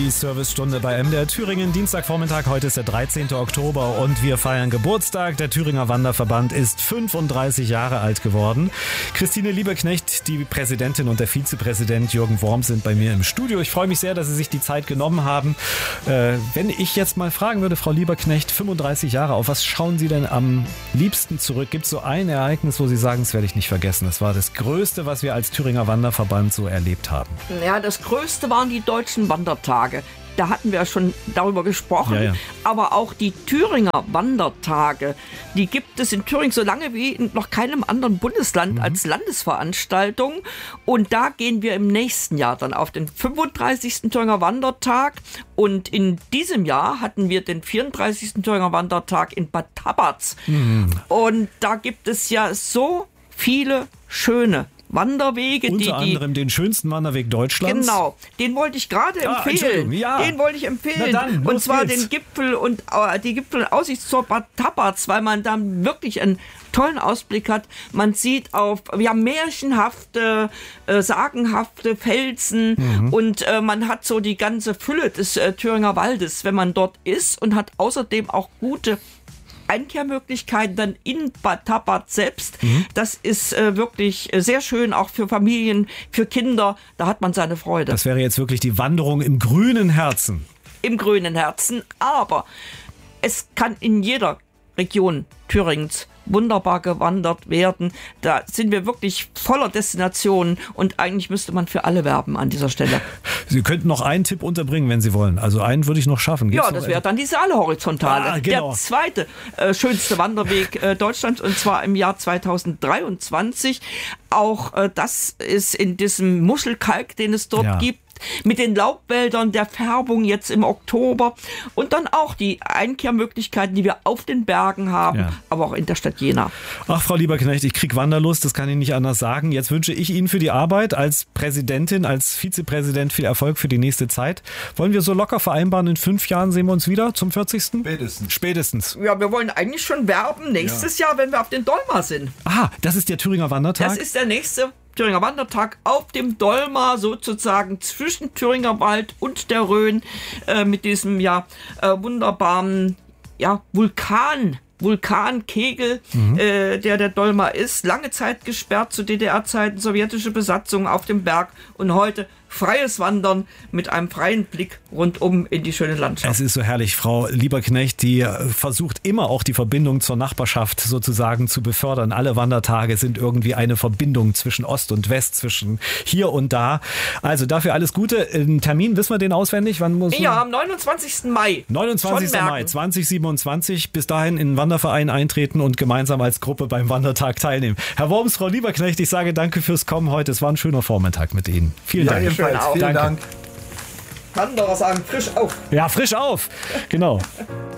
die Servicestunde bei MDR Thüringen. Dienstagvormittag, heute ist der 13. Oktober und wir feiern Geburtstag. Der Thüringer Wanderverband ist 35 Jahre alt geworden. Christine Lieberknecht, die Präsidentin, und der Vizepräsident Jürgen Worm sind bei mir im Studio. Ich freue mich sehr, dass Sie sich die Zeit genommen haben. Wenn ich jetzt mal fragen würde, Frau Lieberknecht, 35 Jahre, auf was schauen Sie denn am liebsten zurück? Gibt es so ein Ereignis, wo Sie sagen, das werde ich nicht vergessen? Das war das Größte, was wir als Thüringer Wanderverband so erlebt haben. Ja, das Größte waren die deutschen Wandertage. Da hatten wir ja schon darüber gesprochen. Ja. Aber auch die Thüringer Wandertage, die gibt es in Thüringen so lange wie in noch keinem anderen Bundesland als Landesveranstaltung. Und da gehen wir im nächsten Jahr dann auf den 35. Thüringer Wandertag. Und in diesem Jahr hatten wir den 34. Thüringer Wandertag in Bad Tabatz. Und da gibt es ja so viele schöne Wanderwege. Unter anderem den schönsten Wanderweg Deutschlands. Genau, den wollte ich gerade empfehlen. Ja. Den wollte ich empfehlen. Na dann, und zwar geht's. den Gipfel und die Gipfel und Aussichtstor Bad Tabatz, weil man dann wirklich einen tollen Ausblick hat. Man sieht auf märchenhafte, sagenhafte Felsen und man hat so die ganze Fülle des Thüringer Waldes, wenn man dort ist, und hat außerdem auch gute Einkehrmöglichkeiten dann in Bad Tabatz selbst. Das ist wirklich sehr schön, auch für Familien, für Kinder. Da hat man seine Freude. Das wäre jetzt wirklich die Wanderung im grünen Herzen. Im grünen Herzen. Aber es kann in jeder Region Thüringens wunderbar gewandert werden. Da sind wir wirklich voller Destinationen und eigentlich müsste man für alle werben an dieser Stelle. Sie könnten noch einen Tipp unterbringen, wenn Sie wollen. Also einen würde ich noch schaffen. Gibt's Ja, das wäre dann die Saale-Horizontale. Ah, genau. Der zweite schönste Wanderweg Deutschlands, und zwar im Jahr 2023. Auch das ist in diesem Muschelkalk, den es dort gibt, mit den Laubwäldern, der Färbung jetzt im Oktober und dann auch die Einkehrmöglichkeiten, die wir auf den Bergen haben, aber auch in der Stadt Jena. Ach, Frau Lieberknecht, ich krieg Wanderlust, das kann ich nicht anders sagen. Jetzt wünsche ich Ihnen für die Arbeit als Präsidentin, als Vizepräsident viel Erfolg für die nächste Zeit. Wollen wir so locker vereinbaren, in 5 Jahren sehen wir uns wieder zum 40.? Spätestens. Ja, wir wollen eigentlich schon werben nächstes Jahr, wenn wir auf den Dolmar sind. Ah, das ist der Thüringer Wandertag? Das ist der nächste Thüringer Wandertag auf dem Dolmar, sozusagen zwischen Thüringer Wald und der Rhön, mit diesem wunderbaren Vulkankegel, der Dolmar ist. Lange Zeit gesperrt zu DDR-Zeiten, sowjetische Besatzung auf dem Berg, und heute freies Wandern mit einem freien Blick rundum in die schöne Landschaft. Es ist so herrlich, Frau Lieberknecht, die versucht immer auch die Verbindung zur Nachbarschaft sozusagen zu befördern. Alle Wandertage sind irgendwie eine Verbindung zwischen Ost und West, zwischen hier und da. Also dafür alles Gute. Termin, wissen wir den auswendig? Wann muss Ja, am 29. Mai. 29. Mai 2027. Bis dahin in den Wanderverein eintreten und gemeinsam als Gruppe beim Wandertag teilnehmen. Herr Worms, Frau Lieberknecht, ich sage danke fürs Kommen heute. Es war ein schöner Vormittag mit Ihnen. Vielen Dank. Vielen Dank. Wanderer sagen frisch auf. Ja, frisch auf. Genau.